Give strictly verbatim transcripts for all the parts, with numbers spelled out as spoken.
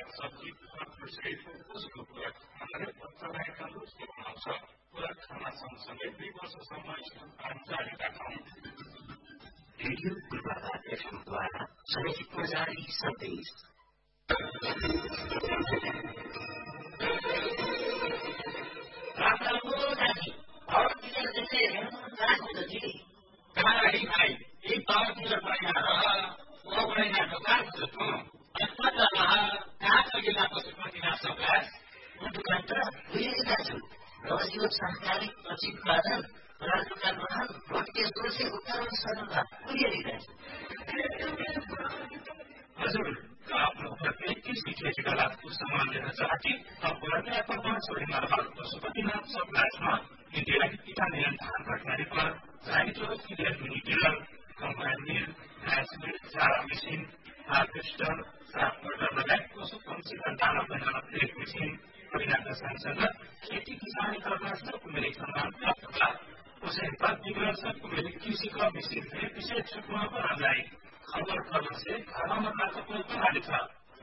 सब्जी सहितको उसको पूरा खानाले चलाएका उसले बनाउँछ। पूरा खाना सँगसँगै दुई वर्षसम्म स्कुल जारीका छौँ। रेडियो पूर्वाधार एफएमद्वारा समयको जारी सन्देश। भाइ एक बारतिर बनाएर वो बनाइरहेको काठ जस्तो अस्पताल काठ गिलाको सुपतिना सबलास दुकान त भइरहेका छन्। नवजीवन सहकारी पछि उत्पादन र दुकान बनाउन भोटके सुरक्षा उत्पादन सरलता भइरहेका छन्। हजुर आफ्नो प्रत्येक कृषि खेतीका लागि सामान लिन चाहती अब बर्दियाको बाँसोडीमा पशुपतिनाथ सबलासमा इन्डियाकी इटालियन धान प्रख्यारी पर जाइटो क्लियर मिनी टिलर कम्बाइन मिल घाँस मिल चारा मेसिन हार्भेस्टर साफ मोटर लगायत पशु पंक्षीका दाना बनाउन ब्रेक मेसिन परिणामका सँगसँगै खेती किसानी गर्न सबको मेरे सम्मान प्राप्त होला। उसै बात बिगड़ सबको मेरे कृषि का मेसिन है विशेष छुटमा बनालाई खबर खबर से घरमा मात्र कोही बनाली छ।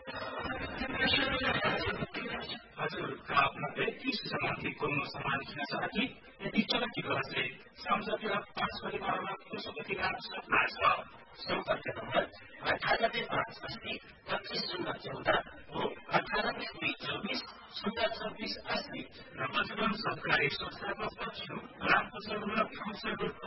हजुर आफ्ना कृषि सम्बन्धी कोनो सामान किन्न चाहती यदि चलती गर्थे सम्झौता पाँच परिवारमा पशुपतिनाथ सबलास छ। सम्पर्क नम्बर अठानब्बे पाँच अस्सी पच्चीस शून्य चौध हो अठानब्बे दुई चौबिस शून्य छब्बीस अस्सी। नवजीवन सरकारी संस्थाको पक्ष रामप्रसाद